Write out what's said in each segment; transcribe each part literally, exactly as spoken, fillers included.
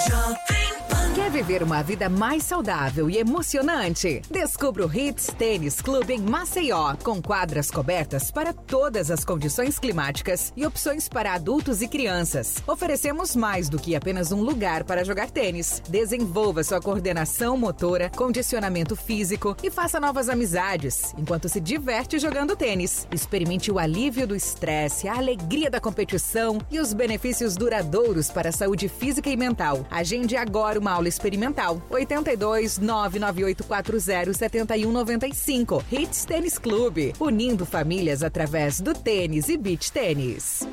Quer viver uma vida mais saudável e emocionante? Descubra o Hits Tênis Clube em Maceió, com quadras cobertas para todas as condições climáticas e opções para adultos e crianças. Oferecemos mais do que apenas um lugar para jogar tênis. Desenvolva sua coordenação motora, condicionamento físico e faça novas amizades, enquanto se diverte jogando tênis. Experimente o alívio do estresse, a alegria da competição e os benefícios duradouros para a saúde física e mental. Agende agora uma aula experimental. oito dois, nove nove oito quatro zero, sete um nove cinco. Hits Tênis Clube, unindo famílias através do tênis e beach tênis.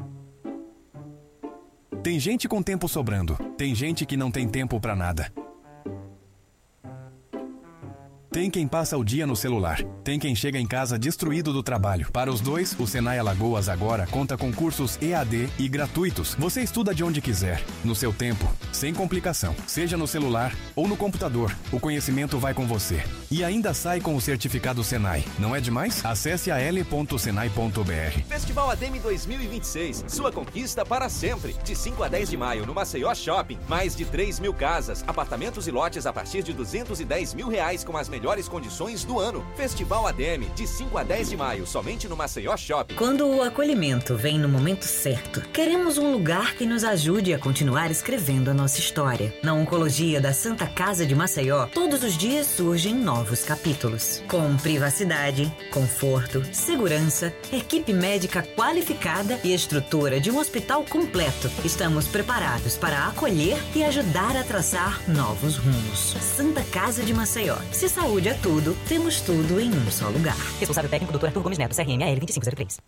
Tem gente com tempo sobrando. Tem gente que não tem tempo pra nada. Tem quem passa o dia no celular. Tem quem chega em casa destruído do trabalho. Para os dois, o Senai Alagoas agora conta com cursos E A D e gratuitos. Você estuda de onde quiser, no seu tempo, sem complicação. Seja no celular ou no computador, o conhecimento vai com você. E ainda sai com o certificado Senai. Não é demais? Acesse a l ponto senai ponto b r. Festival Ademe dois mil e vinte e seis. Sua conquista para sempre. De cinco a dez de maio no Maceió Shopping. Mais de três mil casas, apartamentos e lotes a partir de duzentos e dez mil reais com as melhores melhores condições do ano. Festival Ademe, de cinco a dez de maio, somente no Maceió Shopping. Quando o acolhimento vem no momento certo, queremos um lugar que nos ajude a continuar escrevendo a nossa história. Na Oncologia da Santa Casa de Maceió, todos os dias surgem novos capítulos. Com privacidade, conforto, segurança, equipe médica qualificada e estrutura de um hospital completo, estamos preparados para acolher e ajudar a traçar novos rumos. Santa Casa de Maceió. Se saúde é tudo, temos tudo em um só lugar. Responsável técnico, doutor Arthur Gomes Neto, C R M A L vinte e cinco zero três.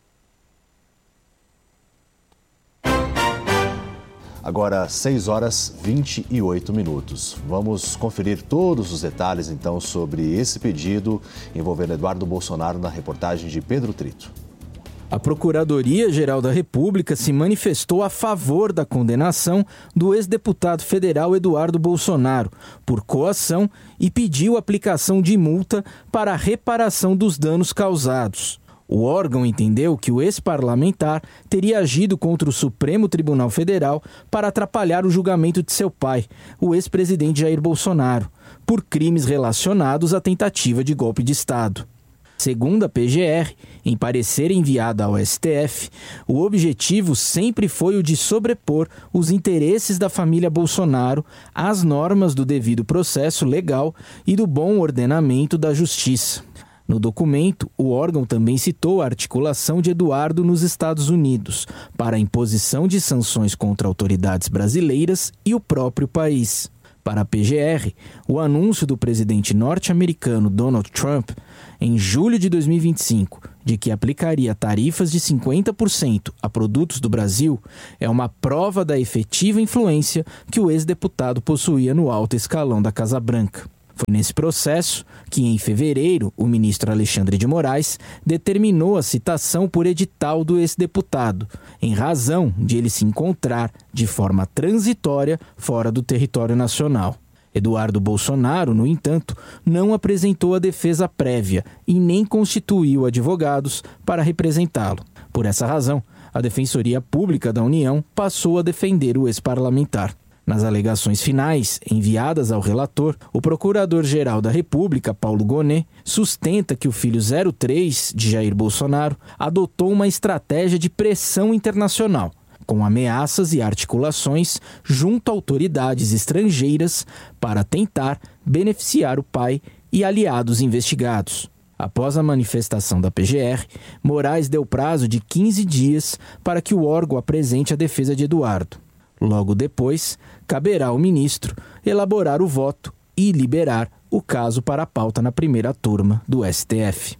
Agora, seis horas e vinte e oito minutos. Vamos conferir todos os detalhes, então, sobre esse pedido envolvendo Eduardo Bolsonaro na reportagem de Pedro Trito. A Procuradoria-Geral da República se manifestou a favor da condenação do ex-deputado federal Eduardo Bolsonaro por coação e pediu aplicação de multa para a reparação dos danos causados. O órgão entendeu que o ex-parlamentar teria agido contra o Supremo Tribunal Federal para atrapalhar o julgamento de seu pai, o ex-presidente Jair Bolsonaro, por crimes relacionados à tentativa de golpe de Estado. Segundo a P G R, em parecer enviado ao S T F, o objetivo sempre foi o de sobrepor os interesses da família Bolsonaro às normas do devido processo legal e do bom ordenamento da justiça. No documento, o órgão também citou a articulação de Eduardo nos Estados Unidos para a imposição de sanções contra autoridades brasileiras e o próprio país. Para a P G R, o anúncio do presidente norte-americano Donald Trump, em julho de dois mil e vinte e cinco, de que aplicaria tarifas de cinquenta por cento a produtos do Brasil, é uma prova da efetiva influência que o ex-deputado possuía no alto escalão da Casa Branca. Foi nesse processo que, em fevereiro, o ministro Alexandre de Moraes determinou a citação por edital do ex-deputado, em razão de ele se encontrar de forma transitória fora do território nacional. Eduardo Bolsonaro, no entanto, não apresentou a defesa prévia e nem constituiu advogados para representá-lo. Por essa razão, a Defensoria Pública da União passou a defender o ex-parlamentar. Nas alegações finais, enviadas ao relator, o Procurador-Geral da República, Paulo Gonet, sustenta que o filho zero três de Jair Bolsonaro adotou uma estratégia de pressão internacional, com ameaças e articulações junto a autoridades estrangeiras para tentar beneficiar o pai e aliados investigados. Após a manifestação da P G R, Moraes deu prazo de quinze dias para que o órgão apresente a defesa de Eduardo. Logo depois, caberá ao ministro elaborar o voto e liberar o caso para a pauta na primeira turma do S T F.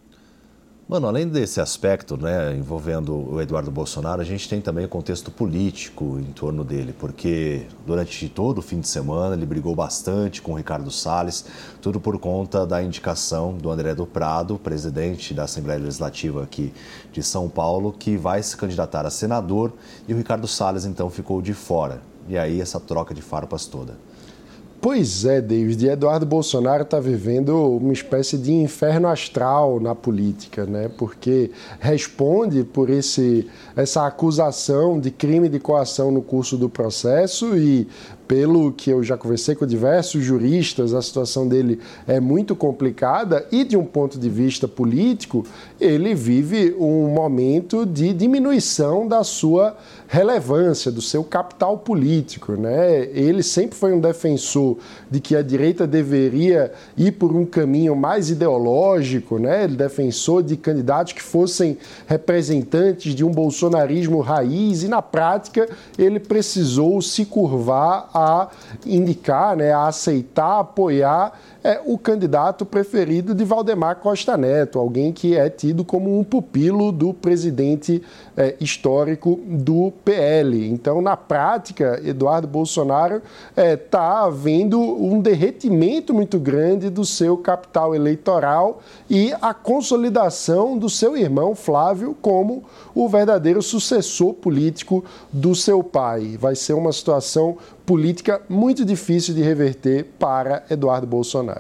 Mano, além desse aspecto, né, envolvendo o Eduardo Bolsonaro, a gente tem também o contexto político em torno dele, porque durante todo o fim de semana ele brigou bastante com o Ricardo Salles, tudo por conta da indicação do André do Prado, presidente da Assembleia Legislativa aqui de São Paulo, que vai se candidatar a senador, e o Ricardo Salles então ficou de fora. E aí essa troca de farpas toda. Pois é, David, Eduardo Bolsonaro está vivendo uma espécie de inferno astral na política, né? Porque responde por esse, essa acusação de crime de coação no curso do processo e pelo que eu já conversei com diversos juristas, a situação dele é muito complicada e, de um ponto de vista político, ele vive um momento de diminuição da sua relevância, do seu capital político, né? Ele sempre foi um defensor de que a direita deveria ir por um caminho mais ideológico, né? Ele defensor de candidatos que fossem representantes de um bolsonarismo raiz e, na prática, ele precisou se curvar a indicar, né, a aceitar, apoiar é o candidato preferido de Valdemar Costa Neto, alguém que é tido como um pupilo do presidente é, histórico do P L. Então, na prática, Eduardo Bolsonaro está é, vendo um derretimento muito grande do seu capital eleitoral e a consolidação do seu irmão Flávio como o verdadeiro sucessor político do seu pai. Vai ser uma situação política muito difícil de reverter para Eduardo Bolsonaro.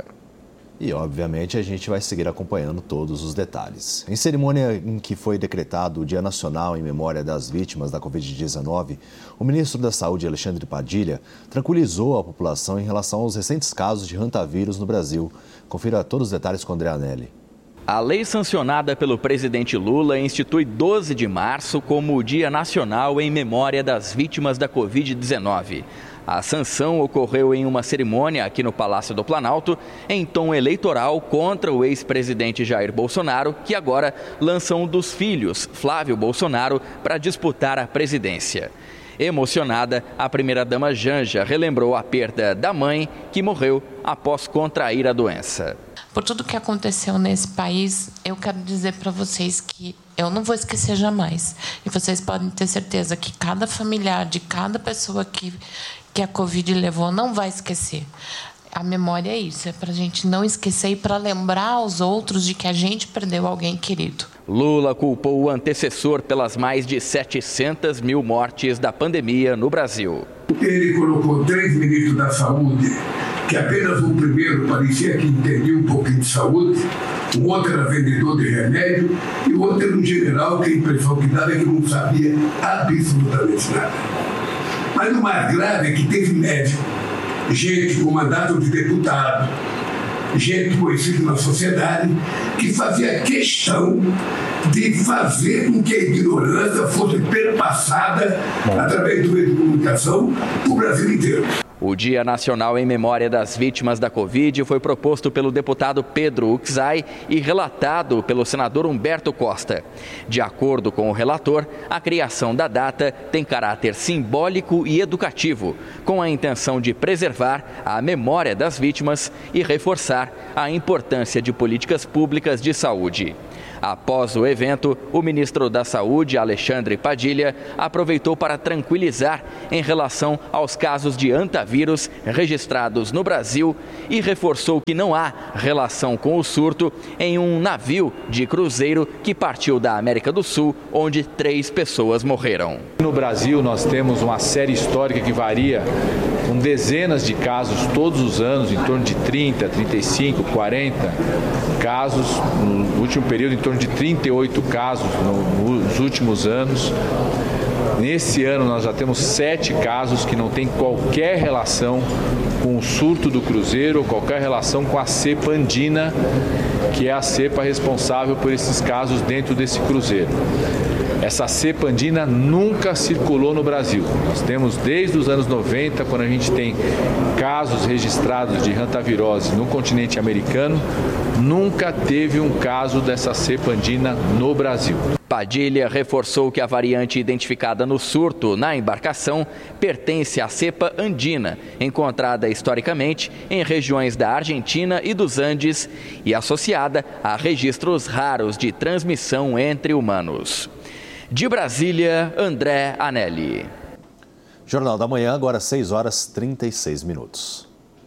E, obviamente, a gente vai seguir acompanhando todos os detalhes. Em cerimônia em que foi decretado o Dia Nacional em memória das vítimas da covid dezenove, o ministro da Saúde, Alexandre Padilha, tranquilizou a população em relação aos recentes casos de hantavírus no Brasil. Confira todos os detalhes com André Anelli. A lei sancionada pelo presidente Lula institui doze de março como o Dia Nacional em memória das vítimas da covid dezenove. A sanção ocorreu em uma cerimônia aqui no Palácio do Planalto, em tom eleitoral contra o ex-presidente Jair Bolsonaro, que agora lança um dos filhos, Flávio Bolsonaro, para disputar a presidência. Emocionada, a primeira-dama Janja relembrou a perda da mãe, que morreu após contrair a doença. Por tudo que aconteceu nesse país, eu quero dizer para vocês que eu não vou esquecer jamais. E vocês podem ter certeza que cada familiar de cada pessoa que, que a Covid levou não vai esquecer. A memória é isso, é para a gente não esquecer e para lembrar aos outros de que a gente perdeu alguém querido. Lula culpou o antecessor pelas mais de setecentas mil mortes da pandemia no Brasil. Ele colocou três ministros da saúde, que apenas o primeiro parecia que entendia um pouquinho de saúde, o outro era vendedor de remédio e o outro era um general que a impressão que dava é que não sabia absolutamente nada. Mas o mais grave é que teve médico, gente com mandato de deputado, gente conhecida na sociedade, que fazia questão de fazer com que a ignorância fosse perpassada através do meio de comunicação para o Brasil inteiro. O Dia Nacional em Memória das Vítimas da Covid foi proposto pelo deputado Pedro Uczai e relatado pelo senador Humberto Costa. De acordo com o relator, a criação da data tem caráter simbólico e educativo, com a intenção de preservar a memória das vítimas e reforçar a importância de políticas públicas de saúde. Após o evento, o ministro da Saúde, Alexandre Padilha, aproveitou para tranquilizar em relação aos casos de hantavírus registrados no Brasil e reforçou que não há relação com o surto em um navio de cruzeiro que partiu da América do Sul, onde três pessoas morreram. No Brasil, nós temos uma série histórica que varia com dezenas de casos todos os anos, em torno de trinta, trinta e cinco, quarenta casos, no último período em torno de trinta e oito casos nos últimos anos. Nesse ano nós já temos sete casos que não têm qualquer relação com o surto do cruzeiro ou qualquer relação com a cepa andina, que é a cepa responsável por esses casos dentro desse cruzeiro. Essa cepa andina nunca circulou no Brasil. Nós temos desde os anos noventa, quando a gente tem casos registrados de hantavirose no continente americano, nunca teve um caso dessa cepa andina no Brasil. Padilha reforçou que a variante identificada no surto na embarcação pertence à cepa andina, encontrada historicamente em regiões da Argentina e dos Andes e associada a registros raros de transmissão entre humanos. De Brasília, André Anelli. Jornal da Manhã, agora seis horas e trinta e seis minutos.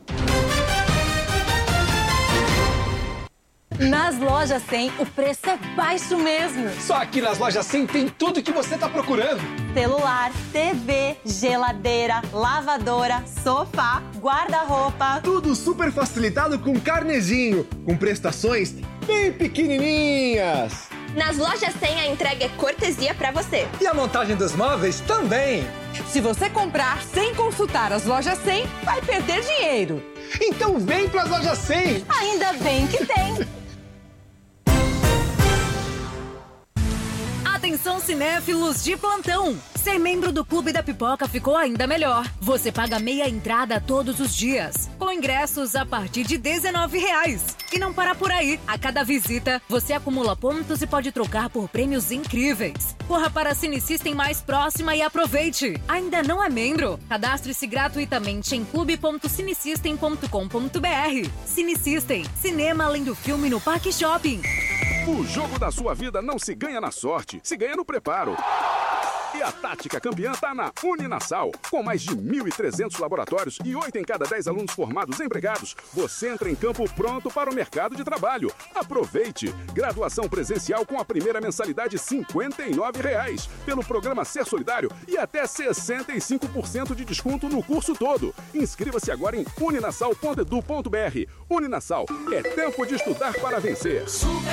Nas lojas cem, o preço é baixo mesmo. Só aqui nas lojas cem tem tudo que você está procurando. Celular, T V, geladeira, lavadora, sofá, guarda-roupa. Tudo super facilitado com carnezinho, com prestações bem pequenininhas. Nas lojas cem, a entrega é cortesia pra você. E a montagem dos móveis também. Se você comprar sem consultar as lojas cem, vai perder dinheiro. Então vem pras lojas cem. Ainda bem que tem. Atenção, cinéfilos de plantão! Ser membro do Clube da Pipoca ficou ainda melhor. Você paga meia entrada todos os dias, com ingressos a partir de dezenove reais. E não para por aí. A cada visita, você acumula pontos e pode trocar por prêmios incríveis. Corra para a Cinesystem mais próxima e aproveite. Ainda não é membro? Cadastre-se gratuitamente em clube ponto cinesystem ponto com ponto br. Cinesystem, cinema além do filme no Parque Shopping. O jogo da sua vida não se ganha na sorte, se ganha no preparo. E a tática campeã está na Uninasal. Com mais de mil e trezentos laboratórios e oito em cada dez alunos formados empregados, você entra em campo pronto para o mercado de trabalho. Aproveite! Graduação presencial com a primeira mensalidade cinquenta e nove reais. Pelo programa Ser Solidário e até sessenta e cinco por cento de desconto no curso todo. Inscreva-se agora em uninasal ponto edu ponto br. Uninasal, é tempo de estudar para vencer. Super